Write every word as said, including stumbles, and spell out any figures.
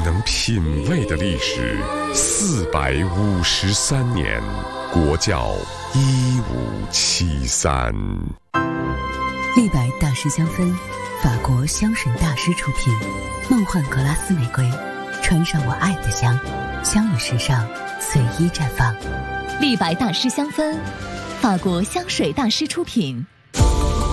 能品味的历史，四百五十三年，国窖一五七三。 立白大师香氛，法国香水大师出品，梦幻格拉斯玫瑰，穿上我爱的香，香与时尚随意绽放。 立白大师香氛，法国香水大师出品。